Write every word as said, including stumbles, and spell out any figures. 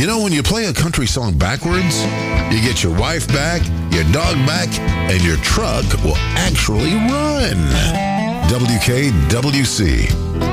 You know, when you play a country song backwards, you get your wife back, your dog back, and your truck will actually run. W K W C.